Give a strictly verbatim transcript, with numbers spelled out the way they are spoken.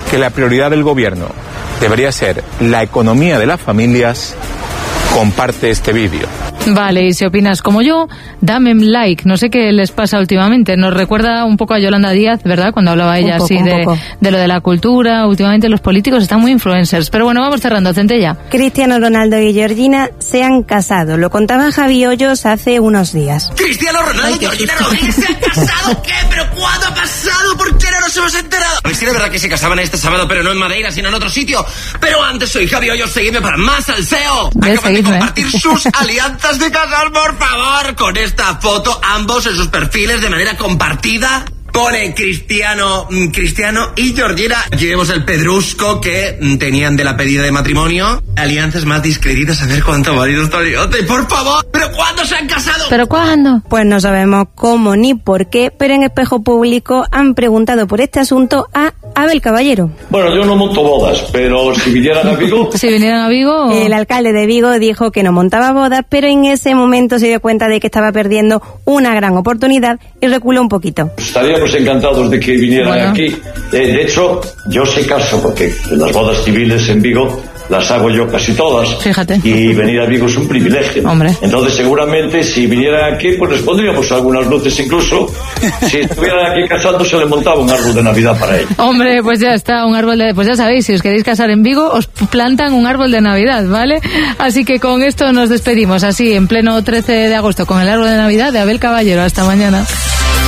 que la prioridad del gobierno debería ser la economía de las familias, comparte este vídeo. Vale, y si opinas como yo, dame un like. No sé qué les pasa últimamente. Nos recuerda un poco a Yolanda Díaz, ¿verdad? Cuando hablaba ella poco, así de, de lo de la cultura. Últimamente los políticos están muy influencers. Pero bueno, vamos cerrando, Centella. Cristiano Ronaldo y Georgina se han casado. Lo contaba Javi Hoyos hace unos días. Cristiano Ronaldo y Georgina Rodríguez se han casado. ¿Qué? ¿Pero cuándo ha pasado? ¿Por qué no nos hemos enterado? A ver si de verdad que se casaban este sábado, pero no en Madeira, sino en otro sitio. Pero antes soy Javi Hoyos, seguidme para más salseo. Acaban de compartir sus alianzas de casar, por favor, con esta foto, ambos en sus perfiles de manera compartida. Pone Cristiano, Cristiano y Georgina. Aquí vemos el pedrusco que tenían de la pedida de matrimonio. Alianzas más discretitas, a ver cuánto marido está liante, por favor. ¿Pero cuándo se han casado? ¿Pero cuándo? Pues no sabemos cómo ni por qué, pero en Espejo Público han preguntado por este asunto a Abel Caballero. Bueno, yo no monto bodas, pero si vinieran a Vigo... Si vinieran a Vigo... El alcalde de Vigo dijo que no montaba bodas, pero en ese momento se dio cuenta de que estaba perdiendo una gran oportunidad y reculó un poquito. Estaríamos encantados de que vinieran bueno. aquí. Eh, de hecho, yo sé caso, porque las bodas civiles en Vigo las hago yo casi todas. Fíjate. Y venir a Vigo es un privilegio. Hombre. Entonces, seguramente, si vinieran aquí, pues les pondríamos algunas luces incluso. Si estuvieran aquí casándose, le montaba un árbol de Navidad para ellos. Hombre, pues ya está, un árbol de... Pues ya sabéis, si os queréis casar en Vigo, os plantan un árbol de Navidad, ¿vale? Así que con esto nos despedimos, así, en pleno trece de agosto, con el árbol de Navidad de Abel Caballero. Hasta mañana.